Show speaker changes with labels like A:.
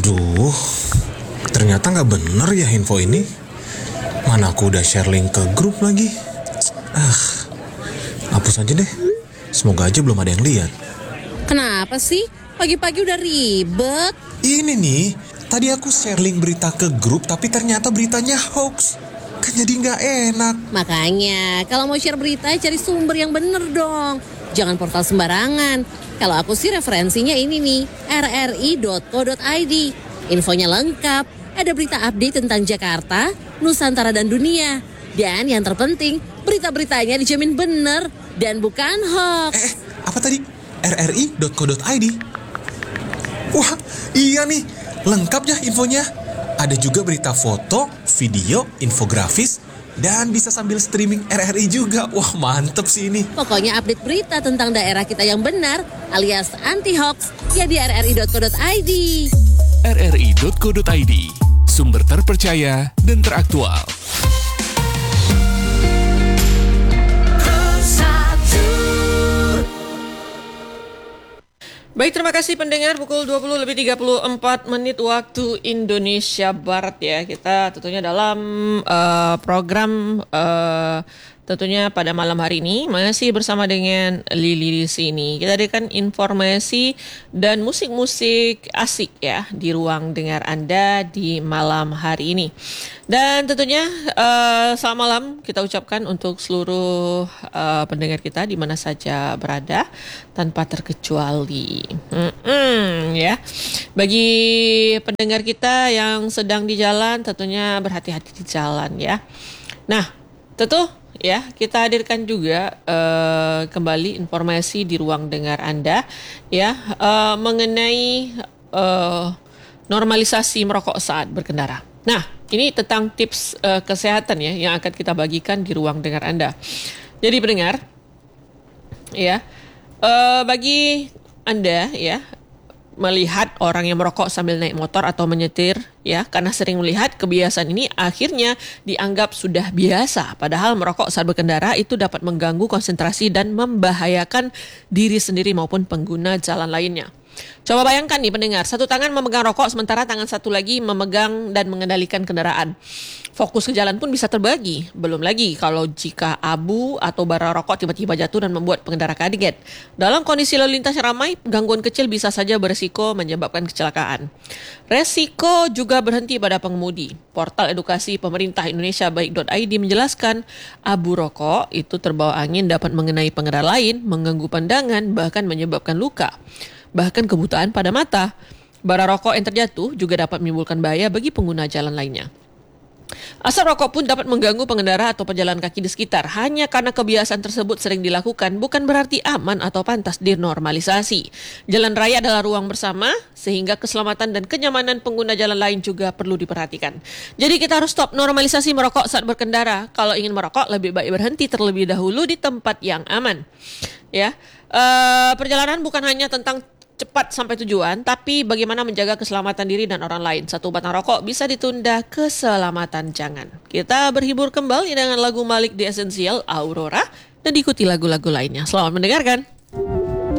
A: Aduh, ternyata nggak bener ya info ini. Mana aku udah share link ke grup lagi. Hapus aja deh. Semoga aja belum ada yang lihat.
B: Kenapa sih? Pagi-pagi udah ribet.
A: Ini nih, tadi aku share link berita ke grup tapi ternyata beritanya hoax. Kan jadi nggak enak.
B: Makanya, kalau mau share berita, cari sumber yang bener dong. Jangan portal sembarangan. Kalau aku sih referensinya ini nih, rri.co.id. Infonya lengkap, ada berita update tentang Jakarta, Nusantara dan dunia. Dan yang terpenting, berita-beritanya dijamin bener dan bukan hoax.
A: Apa tadi? rri.co.id? Wah, iya nih, lengkap ya infonya. Ada juga berita foto, video, infografis, dan bisa sambil streaming RRI juga. Wah, mantep sih ini.
B: Pokoknya update berita tentang daerah kita yang benar alias anti-hoax ya di rri.co.id.
C: rri.co.id, sumber terpercaya dan teraktual.
D: Baik, terima kasih pendengar. Pukul 20:34 waktu Indonesia Barat ya. Kita tentunya dalam program tentunya pada malam hari ini masih bersama dengan Lili di sini. Kita hadirkan informasi dan musik-musik asik ya di ruang dengar Anda di malam hari ini. Dan tentunya selamat malam kita ucapkan untuk seluruh pendengar kita di mana saja berada tanpa terkecuali. Ya. Bagi pendengar kita yang sedang di jalan tentunya berhati-hati di jalan ya. Nah, tentu ya, kita hadirkan juga kembali informasi di ruang dengar Anda ya mengenai normalisasi merokok saat berkendara. Nah, ini tentang tips kesehatan ya yang akan kita bagikan di ruang dengar Anda. Jadi pendengar ya, bagi Anda ya melihat orang yang merokok sambil naik motor atau menyetir ya, karena sering melihat kebiasaan ini akhirnya dianggap sudah biasa, padahal merokok saat berkendara itu dapat mengganggu konsentrasi dan membahayakan diri sendiri maupun pengguna jalan lainnya. Coba bayangkan nih pendengar, satu tangan memegang rokok sementara tangan satu lagi memegang dan mengendalikan kendaraan. Fokus ke jalan pun bisa terbagi. Belum lagi kalau jika abu atau bara rokok tiba-tiba jatuh dan membuat pengendara kaget. Dalam kondisi lalu lintas ramai, gangguan kecil bisa saja berisiko menyebabkan kecelakaan. Resiko juga berhenti pada pengemudi. Portal edukasi pemerintah Indonesia baik.id menjelaskan abu rokok itu terbawa angin dapat mengenai pengendara lain, mengganggu pandangan, bahkan menyebabkan luka. Bahkan kebutaan pada mata. Bara rokok yang terjatuh juga dapat menimbulkan bahaya bagi pengguna jalan lainnya. Asap rokok pun dapat mengganggu pengendara atau pejalan kaki di sekitar. Hanya karena kebiasaan tersebut sering dilakukan, bukan berarti aman atau pantas dinormalisasi. Jalan raya adalah ruang bersama, sehingga keselamatan dan kenyamanan pengguna jalan lain juga perlu diperhatikan. Jadi kita harus stop normalisasi merokok saat berkendara. Kalau ingin merokok, lebih baik berhenti terlebih dahulu di tempat yang aman. Ya, perjalanan bukan hanya tentang cepat sampai tujuan, tapi bagaimana menjaga keselamatan diri dan orang lain. Satu batang rokok bisa ditunda, keselamatan jangan. Kita berhibur kembali dengan lagu Malik The Essential, Aurora, dan diikuti lagu-lagu lainnya. Selamat mendengarkan.